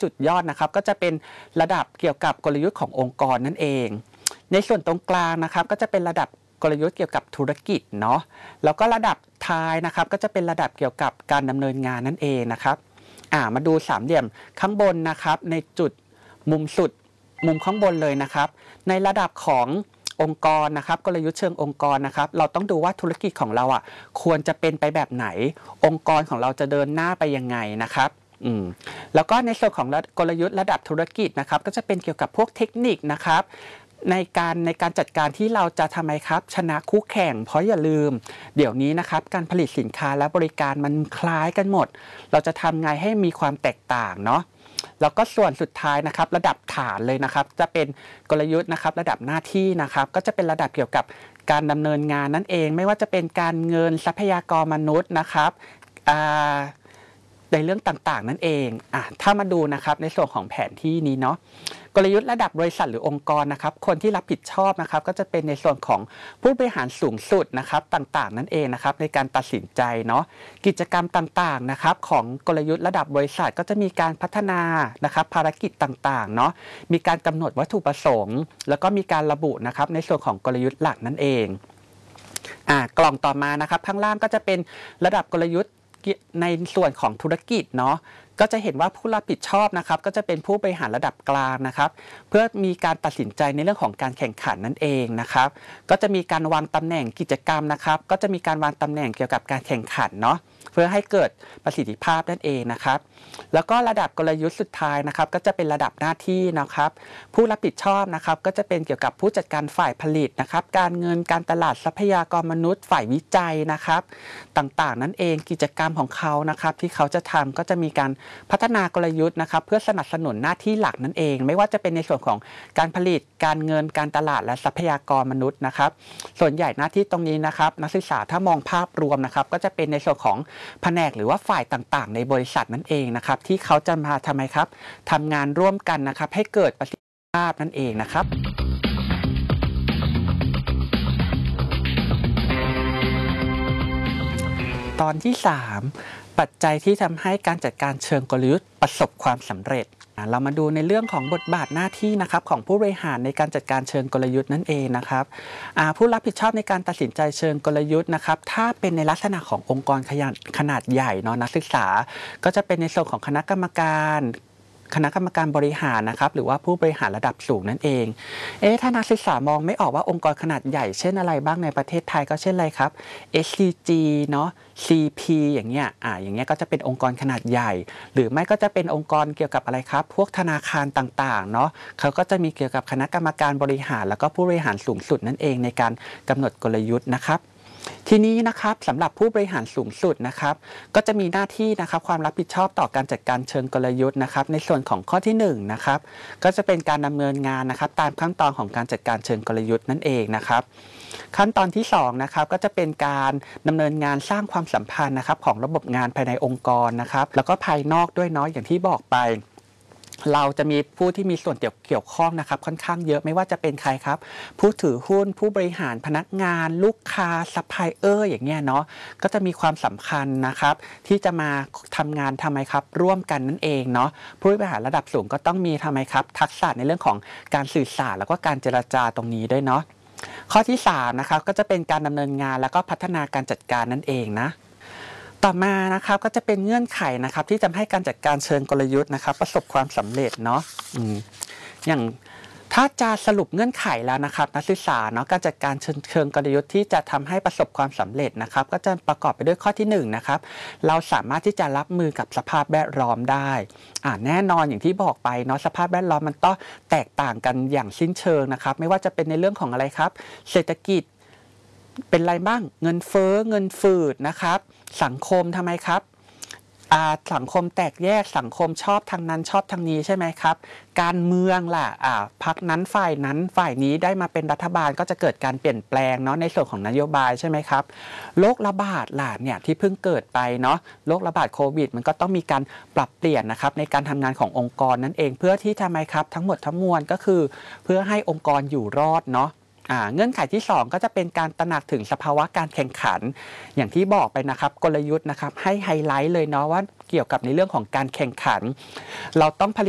จุดยอดนะครับก็จะเป็นระดับเกี่ยวกับกลยุทธ์ขององค์กรนั่นเองในส่วนตรงกลางนะครับก็จะเป็นระดับกลยุทธ์เกี่ยวกับธุรกิจเนาะแล้วก็ระดับท้ายนะครับก็จะเป็นระดับเกี่ยวกับการดำเนินงานนั่นเองนะครับมาดูสามเหลี่ยมข้างบนนะครับในจุดมุมสุดมุมข้างบนเลยนะครับในระดับขององค์กรนะครับกลยุทธ์เชิงองค์กรนะครับเราต้องดูว่าธุรกิจของเราควรจะเป็นไปแบบไหนองค์กรของเราจะเดินหน้าไปยังไงนะครับแล้วก็ในส่วนของกลยุทธ์ระดับธุรกิจนะครับก็จะเป็นเกี่ยวกับพวกเทคนิคนะครับในการจัดการที่เราจะทำไมครับชนะคู่แข่งเพราะอย่าลืมเดี๋ยวนี้นะครับการผลิตสินค้าและบริการมันคล้ายกันหมดเราจะทำไงให้มีความแตกต่างเนาะแล้วก็ส่วนสุดท้ายนะครับระดับฐานเลยนะครับจะเป็นกลยุทธ์นะครับระดับหน้าที่นะครับก็จะเป็นระดับเกี่ยวกับการดำเนินงานนั่นเองไม่ว่าจะเป็นการเงินทรัพยากรมนุษย์นะครับในเรื่องต่างๆนั่นเองถ้ามาดูนะครับในส่วนของแผนที่นี้เนาะกลยุทธ์ระดับบริษัทหรือองค์กรนะครับคนที่รับผิดชอบนะครับก็จะเป็นในส่วนของผู้บริหารสูงสุดนะครับต่างๆนั่นเองนะครับในการตัดสินใจเนาะกิจกรรมต่างๆนะครับของกลยุทธ์ระดับบริษัทก็จะมีการพัฒนานะครับภารกิจต่างๆเนาะมีการกำหนดวัตถุประสงค์แล้วก็มีการระบุนะครับในส่วนของกลยุทธ์หลักนั่นเองกล่องต่อมานะครับข้างล่างก็จะเป็นระดับกลยุทธ์ในส่วนของธุรกิจเนาะก็จะเห็นว่าผู้รับผิดชอบนะครับก็จะเป็นผู้บริหารระดับกลางนะครับเพื่อมีการตัดสินใจในเรื่องของการแข่งขันนั่นเองนะครับก็จะมีการวางตำแหน่งกิจกรรมนะครับก็จะมีการวางตำแหน่งเกี่ยวกับการแข่งขันเนาะเพื่อให้เกิดประสิทธิภาพนั่นเองนะครับแล้วก็ระดับกลยุทธ์สุดท้ายนะครับก็จะเป็นระดับหน้าที่นะครับผู้รับผิดชอบนะครับก็จะเป็นเกี่ยวกับผู้จัดการฝ่ายผลิตนะครับการเงินการตลาดทรัพยากรมนุษย์ฝ่ายวิจัยนะครับต่างๆนั่นเองกิจกรรมของเขานะครับที่เขาจะทำก็จะมีการพัฒนากลยุทธ์นะครับเพื่อสนับสนุนหน้าที่หลักนั่นเองไม่ว่าจะเป็นในส่วนของการผลิตการเงินการตลาดและทรัพยากรมนุษย์นะครับส่วนใหญ่หน้าที่ตรงนี้นะครับนักศึกษาถ้ามองภาพรวมนะครับก็จะเป็นในส่วนของแผนกหรือว่าฝ่ายต่างๆในบริษัทนั่นเองนะครับที่เขาจะมาทำไมครับทำงานร่วมกันนะครับให้เกิดประสิทธิภาพนั่นเองนะครับตอนที่3ปัจจัยที่ทำให้การจัดการเชิงกลยุทธ์ประสบความสำเร็จเรามาดูในเรื่องของบทบาทหน้าที่นะครับของผู้บริหารในการจัดการเชิงกลยุทธ์นั่นเองนะครับผู้รับผิดชอบในการตัดสินใจเชิงกลยุทธ์นะครับถ้าเป็นในลักษณะขององค์กรขนาดใหญ่เนาะนักศึกษาก็จะเป็นในส่วนของคณะกรรมการบริหารนะครับหรือว่าผู้บริหารระดับสูงนั่นเองถ้านักศึกษามองไม่ออกว่าองค์กรขนาดใหญ่เช่นอะไรบ้างในประเทศไทยก็เช่นอะไรครับ SCG เนาะ CP อย่างเงี้ยก็จะเป็นองค์กรขนาดใหญ่หรือไม่ก็จะเป็นองค์กรเกี่ยวกับอะไรครับพวกธนาคารต่างๆเนาะเขาก็จะมีเกี่ยวกับคณะกรรมการบริหารแล้วก็ผู้บริหารสูงสุดนั่นเองในการกำหนดกลยุทธ์นะครับทีนี้นะครับสำหรับผู้บริหารสูงสุดนะครับก็จะมีหน้าที่นะครับความรับผิดชอบต่อการจัดการเชิงกลยุทธ์นะครับในส่วนของข้อที่1นะครับก็จะเป็นการดำเนินงานนะครับตามขั้นตอนของการจัดการเชิงกลยุทธ์นั่นเองนะครับขั้นตอนที่2นะครับก็จะเป็นการดำเนินงานสร้างความสัมพันธ์นะครับของระบบงานภายในองค์กรนะครับแล้วก็ภายนอกด้วยเนาะอย่างที่บอกไปเราจะมีผู้ที่มีส่วนเกี่ยวข้องนะครับค่อนข้างเยอะไม่ว่าจะเป็นใครครับผู้ถือหุ้นผู้บริหารพนักงานลูกค้าซัพพลายเออร์อย่างเงี้ยเนาะก็จะมีความสำคัญนะครับที่จะมาทำงานทำไมครับร่วมกันนั่นเองเนาะผู้บริหารระดับสูงก็ต้องมีทำไมครับทักษะในเรื่องของการสื่อสารแล้วก็การเจรจาตรงนี้ด้วยเนาะข้อที่3นะครับก็จะเป็นการดำเนินงานแล้วก็พัฒนาการจัดการนั่นเองนะต่อมานะครับก็จะเป็นเงื่อนไขนะครับที่จะให้การจัดการเชิงกลยุทธ์นะครับประสบความสำเร็จเนาะอย่างถ้าจะสรุปเงื่อนไขแล้วนะครับนักศึกษาเนาะการจัดการเชิงกลยุทธ์ที่จะทำให้ประสบความสำเร็จนะครับก็จะประกอบไปด้วยข้อที่1นะครับเราสามารถที่จะรับมือกับสภาพแวดล้อมได้แน่นอนอย่างที่บอกไปเนาะสภาพแวดล้อมมันต้องแตกต่างกันอย่างสิ้นเชิงนะครับไม่ว่าจะเป็นในเรื่องของอะไรครับเศรษฐกิจเป็นไรบ้างเงินเฟ้อเงินฝืดนะครับสังคมทำไมครับสังคมแตกแยกสังคมชอบทางนั้นชอบทางนี้ใช่ไหมครับการเมืองล่ะพรรคนั้นฝ่ายนี้ได้มาเป็นรัฐบาลก็จะเกิดการเปลี่ยนแปลงเนาะในส่วนของนโยบายใช่ไหมครับโรคระบาดล่ะเนี่ยที่เพิ่งเกิดไปเนาะโรคระบาดโควิดมันก็ต้องมีการปรับเปลี่ยนนะครับในการทำงานขององค์กรนั่นเองเพื่อที่ทำไมครับทั้งหมดทั้งมวลก็คือเพื่อให้องค์กรอยู่รอดเนาะเงื่อนไขที่2ก็จะเป็นการตระหนักถึงสภาวะการแข่งขันอย่างที่บอกไปนะครับกลยุทธ์นะครับให้ไฮไลท์เลยเนาะว่าเกี่ยวกับในเรื่องของการแข่งขันเราต้องผลิต